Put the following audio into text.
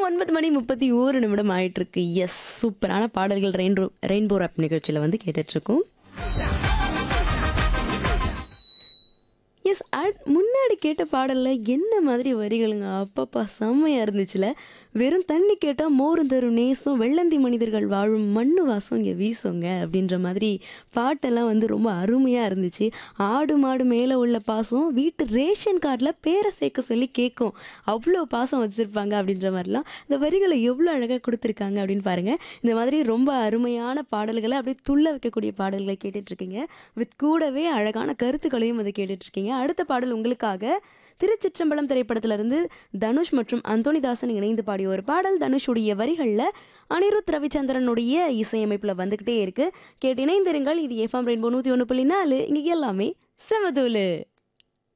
9 மணி 31 நிமிடம் ஆயிட்டிருக்கு. எஸ் சூப்பரான பாடல்கள் ரெயின்போ ராப் நிகழ்ச்சியில வந்து கேட்டுட்ருக்கோம். எஸ் முன்னாடி கேட்ட பாடல்ல என்ன மாதிரி வரிகளுங்க அப்பப்பா செம்மையா இருந்துச்சுல. வெறும் தண்ணி கேட்டால் மோரும் தரும் நேசம் வெள்ளந்தி மனிதர்கள் வாழும் மண்ணு வாசம் இங்கே வீசுங்க அப்படின்ற மாதிரி பாட்டெல்லாம் வந்து ரொம்ப அருமையாக இருந்துச்சு. ஆடு மாடு மேலே உள்ள பாசம் வீட்டு ரேஷன் கார்டில் பேரை சேர்க்க சொல்லி கேட்கும், அவ்வளோ பாசம் வச்சுருப்பாங்க அப்படின்ற மாதிரிலாம் இந்த வரிகளை எவ்வளோ அழகாக கொடுத்துருக்காங்க அப்படின்னு பாருங்கள். இந்த மாதிரி ரொம்ப அருமையான பாடல்களை அப்படியே துள்ள வைக்கக்கூடிய பாடல்களை கேட்டுட்ருக்கீங்க. கூடவே அழகான கருத்துக்களையும் அதை கேட்டுட்ருக்கீங்க. அடுத்த பாடல் உங்களுக்காக திருச்சிற்றம்பலம் திரைப்படத்திலிருந்து தனுஷ் மற்றும் அந்தோணிதாசன் இணைந்து பாடிய ஒரு பாடல். தனுஷுடைய வரிகளில் அனிருத் ரவிச்சந்திரனுடைய இசையமைப்பில் வந்துக்கிட்டே இருக்கு. கேட்டு இணைந்திருங்கள். இது எஃப்எம் ரெயின்போ 101.4. இங்கே எல்லாமே செமதூளு.